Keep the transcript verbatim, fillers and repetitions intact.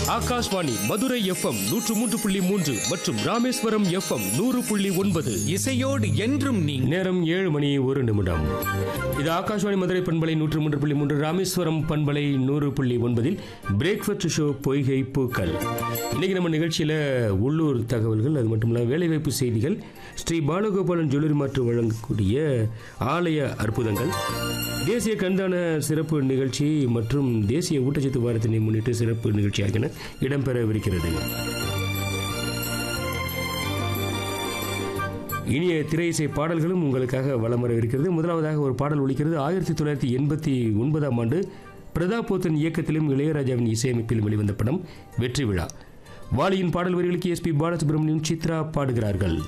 Akashvani Madurai FM நூற்று மூன்று புள்ளி மூன்று மற்றும் ராமேஸ்வரம் எஃப்எம் நூறு புள்ளி ஒன்பது. இசையோடு என்றும் நீ. நேரம் ஏழு மணி ஒரு நிமிடம். இது ஆகாஷ்வாணி மதுரை பண்பலை நூற்று மூன்று புள்ளி மூன்று, ராமேஸ்வரம் பண்பலை நூறு புள்ளி ஒன்பதில் பிரேக்ஃபாஸ்ட் ஷோ பொய்கை பூக்கள். இன்னைக்கு நம்ம நிகழ்ச்சியில் உள்ளூர் தகவல்கள், அது மட்டும் இல்லாமல் வேலைவாய்ப்பு செய்திகள், ஸ்ரீ பாலகோபாலன் ஜுவல்லரி மாற்று வழங்கக்கூடிய ஆலய அற்புதங்கள், தேசிய கண்தான சிறப்பு நிகழ்ச்சி மற்றும் தேசிய ஊட்டச்சத்து வாரத்தினை முன்னிட்டு சிறப்பு நிகழ்ச்சி ஆகியன இடம்பெறவிருக்கிறது. இனிய திரை இசை பாடல்களும் உங்களுக்காக வலம் வரவிருக்கிறது. முதலாவதாக ஒரு பாடல் ஒலிக்கிறது. ஆயிரத்தி தொள்ளாயிரத்தி எண்பத்தி ஒன்பதாம் ஆண்டு பிரதாப் போத்தன் இயக்கத்திலும் இளையராஜாவின் இசையமைப்பில் வெளிவந்த படம் வெற்றி விழா. வாலியின் பாடல் வரிகளுக்கு எஸ் பி பாலசுப்ரமணியம், சித்ரா பாடுகிறார்கள்.